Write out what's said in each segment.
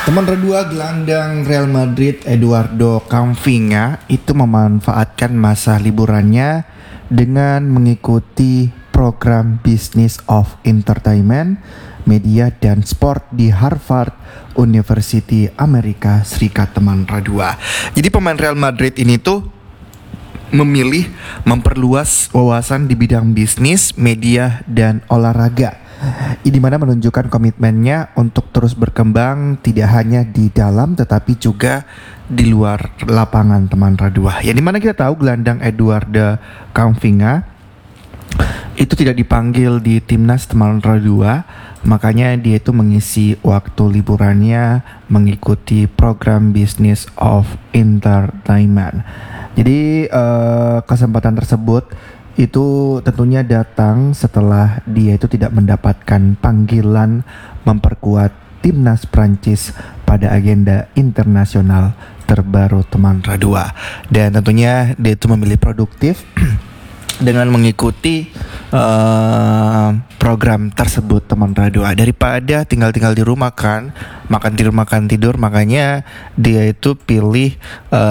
Teman kedua gelandang Real Madrid Eduardo Camavinga itu memanfaatkan masa liburannya dengan mengikuti program Business of Entertainment, Media dan Sport di Harvard University Amerika Serikat, teman Radua. Jadi pemain Real Madrid ini tuh memilih memperluas wawasan di bidang bisnis, media dan olahraga. Di mana menunjukkan komitmennya untuk terus berkembang tidak hanya di dalam tetapi juga di luar lapangan, teman Radua. Yang dimana kita tahu gelandang Eduardo Camavinga itu tidak dipanggil di timnas, teman Radua. Makanya dia itu mengisi waktu liburannya mengikuti program Business of Entertainment. Jadi kesempatan tersebut itu tentunya datang setelah dia itu tidak mendapatkan panggilan memperkuat timnas Prancis pada agenda internasional terbaru, teman Radua. Dan tentunya dia itu memilih produktif dengan mengikuti program tersebut, teman Radua. Daripada tinggal di rumah kan, makan tidur makan tidur, makanya dia itu pilih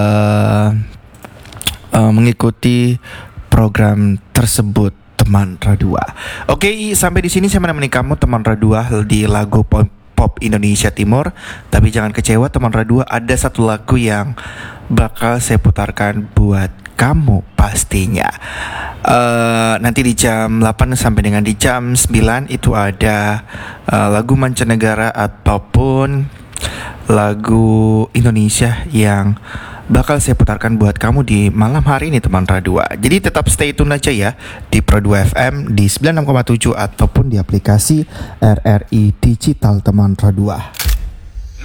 mengikuti program tersebut, teman Radua. Oke, sampai di sini saya menemani kamu, teman Radua, di lagu pop Indonesia Timur. Tapi jangan kecewa, teman Radua, ada satu lagu yang bakal saya putarkan buat kamu pastinya. Nanti di jam 8 sampai dengan di jam 9 itu ada lagu mancanegara ataupun lagu Indonesia yang bakal saya putarkan buat kamu di malam hari ini, teman Radua. Jadi tetap stay tune aja ya di Pro 2 FM di 96,7 ataupun di aplikasi RRI Digital, teman Radua.